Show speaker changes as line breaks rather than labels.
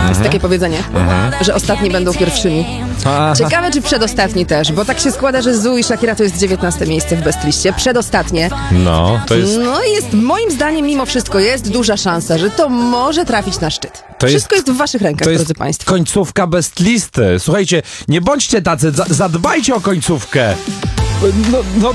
Jest takie powiedzenie, że ostatni będą pierwszymi. Ciekawe, czy przedostatni też, bo tak się składa, że Zuu i Shakira to jest 19 miejsce w bestliście. Przedostatnie.
No, to jest...
No i jest, moim zdaniem, mimo wszystko jest duża szansa, że to może trafić na szczyt. Wszystko jest w waszych rękach, drodzy państwo.
Końcówka best listy. Słuchajcie, nie bądźcie tacy, zadbajcie o końcówkę. No,